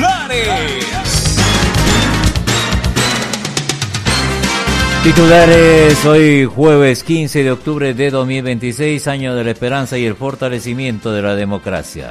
Titulares, hoy jueves 15 de octubre de 2026, año de la esperanza y el fortalecimiento de la democracia.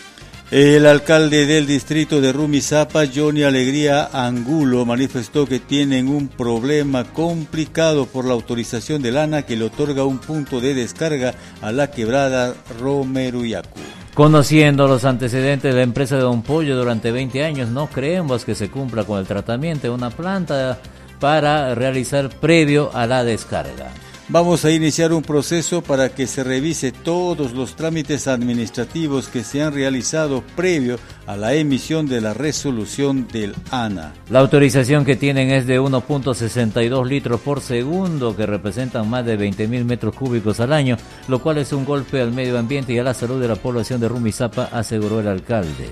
El alcalde del distrito de Rumisapa, Johnny Alegría Angulo, manifestó que tienen un problema complicado por la autorización del ANA que le otorga un punto de descarga a la quebrada Romeruyacu. Conociendo los antecedentes de la empresa de Don Pollo durante 20 años, no creemos que se cumpla con el tratamiento de una planta para realizar previo a la descarga. Vamos a iniciar un proceso para que se revise todos los trámites administrativos que se han realizado previo a la emisión de la resolución del ANA. La autorización que tienen es de 1.62 litros por segundo, que representan más de 20.000 metros cúbicos al año, lo cual es un golpe al medio ambiente y a la salud de la población de Rumisapa, aseguró el alcalde.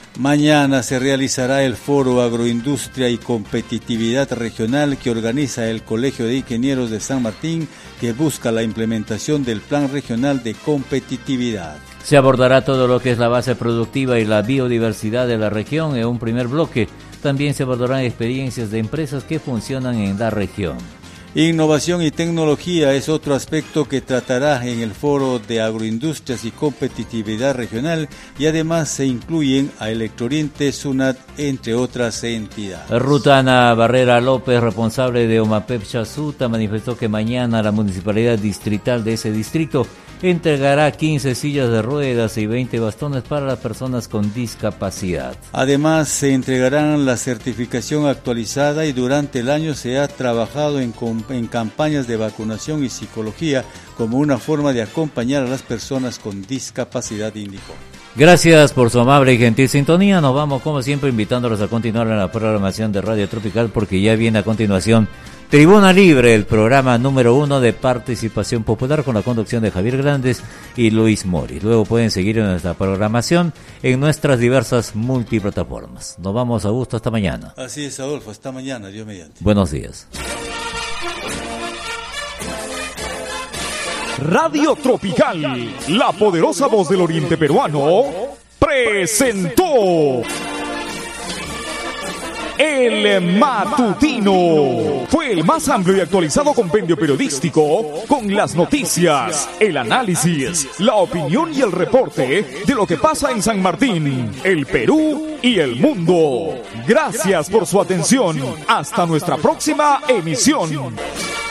Mañana se realizará el Foro Agroindustria y Competitividad Regional que organiza el Colegio de Ingenieros de San Martín, que busca la implementación del Plan Regional de Competitividad. Se abordará todo lo que es la base productiva y la biodiversidad de la región en un primer bloque. También se abordarán experiencias de empresas que funcionan en la región. Innovación y tecnología es otro aspecto que tratará en el Foro de Agroindustrias y Competitividad Regional, y además se incluyen a Electrooriente, SUNAT, entre otras entidades. Rutana Barrera López, responsable de Omapep Chasuta, manifestó que mañana la municipalidad distrital de ese distrito entregará 15 sillas de ruedas y 20 bastones para las personas con discapacidad. Además, se entregarán la certificación actualizada y durante el año se ha trabajado en campañas de vacunación y psicología como una forma de acompañar a las personas con discapacidad, indicó. Gracias por su amable y gentil sintonía. Nos vamos, como siempre, invitándolos a continuar en la programación de Radio Tropical, porque ya viene a continuación Tribuna Libre, el programa número 1 de participación popular con la conducción de Javier Grandes y Luis Mori. Luego pueden seguir en nuestra programación en nuestras diversas multiplataformas. Nos vamos a gusto, hasta mañana. Así es, Adolfo, hasta mañana, Dios mediante. Buenos días. Radio Tropical, la poderosa voz del oriente peruano, presentó El Matutino. Fue el más amplio y actualizado compendio periodístico con las noticias, el análisis, la opinión y el reporte de lo que pasa en San Martín, el Perú y el mundo. Gracias por su atención. Hasta nuestra próxima emisión.